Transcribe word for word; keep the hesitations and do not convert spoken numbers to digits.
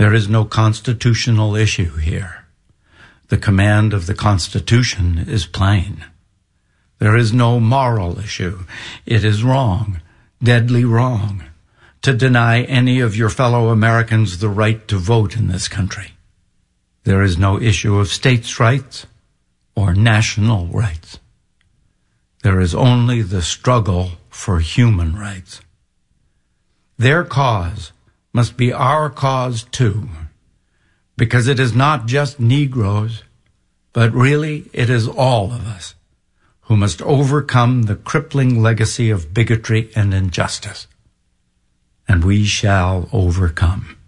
There is no constitutional issue here. The command of the Constitution is plain. There is no moral issue. It is wrong, deadly wrong, to deny any of your fellow Americans the right to vote in this country. There is no issue of states' rights or national rights. There is only the struggle for human rights. Their cause must be our cause too, because it is not just Negroes, but really it is all of us who must overcome the crippling legacy of bigotry and injustice. And we shall overcome.